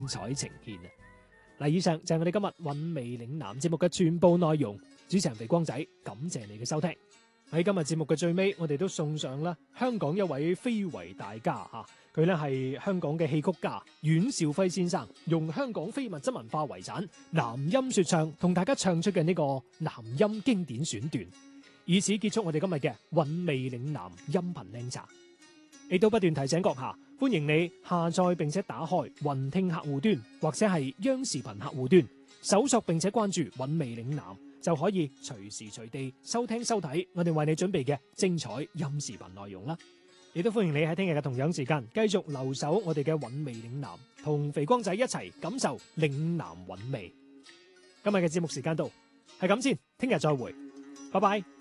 彩呈現啊！嗱，以上就係我哋今日韻味嶺南節目嘅全部內容。主持人肥光仔，感謝你嘅收聽。喺今日節目嘅最尾，我哋都送上啦香港一位非遺大家嚇，佢咧係香港嘅戲曲家阮兆輝先生，用香港非物質文化遺產南音説唱同大家唱出嘅呢個南音經典選段，以此結束我哋今日嘅韻味嶺南音頻靚茶。亦都不斷提醒閣下，歡迎你下載並且打開雲聽客戶端或者係央視頻客戶端，搜索並且關注韻味嶺南，就可以隨時隨地收聽收睇我哋為你準備嘅精彩音視頻內容啦。亦都歡迎你喺聽日嘅同樣時間繼續留守我哋嘅韻味嶺南，同肥光仔一齊感受嶺南韻味。今日嘅節目時間到，係咁先，聽日再會，拜拜。